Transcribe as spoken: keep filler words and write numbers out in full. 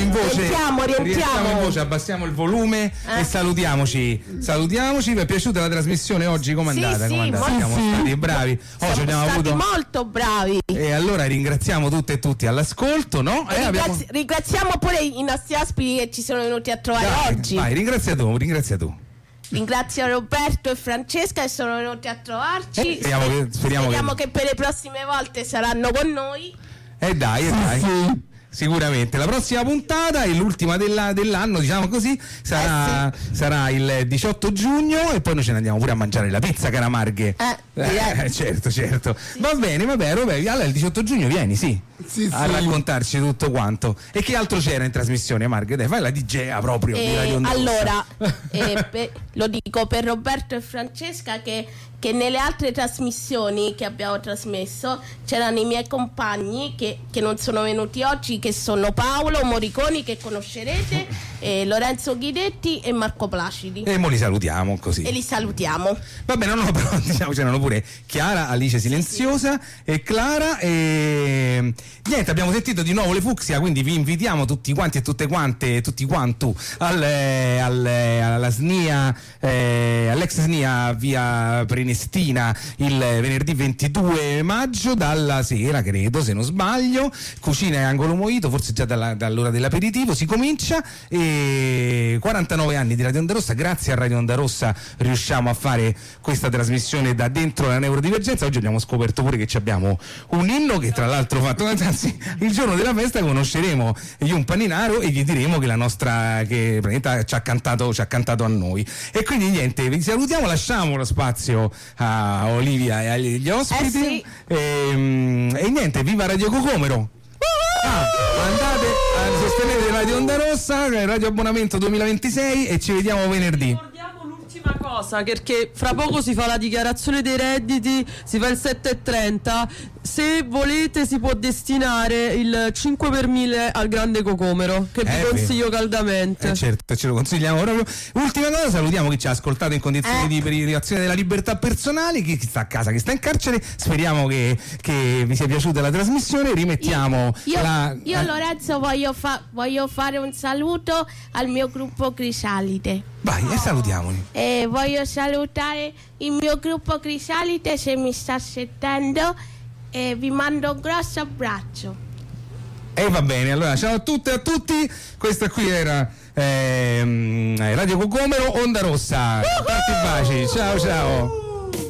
in voce. Rientriamo, rientriamo. in voce, abbassiamo il volume eh? e salutiamoci. Salutiamoci. Vi è piaciuta la trasmissione oggi? Com'è sì, andata? Sì, Com'è andata? Siamo sì. stati bravi. Siamo oggi abbiamo stati avuto molto bravi. E allora ringraziamo tutte e tutti all'ascolto, no? E eh, ringrazi- abbiamo... Ringraziamo pure i nostri ospiti che ci sono venuti a trovare Dai, oggi. Vai, ringrazia tu, ringrazia tu. Ringrazio Roberto e Francesca che sono venuti a trovarci. Eh, speriamo che, speriamo Speriamo che... che per le prossime volte saranno con noi. Eh dai, eh dai. Sì. Sicuramente la prossima puntata è l'ultima della, dell'anno, diciamo così, sarà, eh sì. sarà il diciotto giugno e poi noi ce ne andiamo pure a mangiare la pizza, cara Marghe. Eh, eh, certo, certo. Sì, va sì. bene, va bene, Roberto. Allora il diciotto giugno vieni, sì, sì a sì. raccontarci tutto quanto. E che altro c'era in trasmissione, Marghe? Dai, fai la D J proprio eh, di Radio Onda Allora, eh, per, lo dico per Roberto e Francesca che che nelle altre trasmissioni che abbiamo trasmesso c'erano i miei compagni che, che non sono venuti oggi, che sono Paolo Moriconi, che conoscerete, eh, Lorenzo Ghidetti e Marco Placidi. E mo li salutiamo così. E li salutiamo. Va bene, no, no, però diciamo c'erano pure Chiara, Alice Silenziosa sì, sì. e Clara e niente, abbiamo sentito di nuovo le Fucsia, quindi vi invitiamo tutti quanti e tutte quante, tutti quantu al, al, alla S N I A, eh, all'ex S N I A via Prenestina il venerdì ventidue maggio dalla sera, credo, se non sbaglio. Cucina e angolo mojito, forse già dalla, dall'ora dell'aperitivo si comincia. E quarantanove anni di Radio Onda Rossa, grazie a Radio Onda Rossa riusciamo a fare questa trasmissione da dentro la neurodivergenza. Oggi abbiamo scoperto pure che abbiamo un inno che tra l'altro fatto, anzi, il giorno della festa conosceremo Jun Paninaro e gli diremo che la nostra che praticamente ci ha cantato, ci ha cantato a noi. E quindi niente, vi salutiamo, lasciamo lo spazio a Olivia e agli ospiti. Eh sì. e, e niente, viva Radio Cocomero. Ah, andate a sostenere Radio Onda Rossa, Radio Abbonamento duemilaventisei e ci vediamo venerdì. Una cosa, perché fra poco si fa la dichiarazione dei redditi, si fa il sette e trenta. Se volete si può destinare il cinque per mille al Grande Cocomero, che vi eh, consiglio beh. caldamente. Eh certo, ce lo consigliamo proprio. Ultima cosa, salutiamo chi ci ha ascoltato in condizioni eh. di privazione della libertà personale, chi sta a casa, chi sta in carcere. Speriamo che, che vi sia piaciuta la trasmissione. Rimettiamo io, io, la... io eh. Lorenzo voglio, fa- voglio fare un saluto al mio gruppo Crisalide. Vai, e salutiamoli. E voglio salutare il mio gruppo Crisalide, se mi sta sentendo, e vi mando un grosso abbraccio. E va bene, allora ciao a tutte e a tutti. Questa qui era ehm, Radio Cocomero Onda Rossa. Tanti baci, ciao ciao.